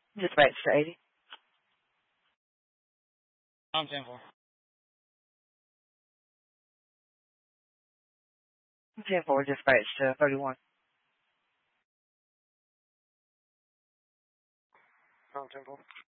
Dispatch to 80. I'm 10-4. 10-4, dispatch to 31. I'm 10-4.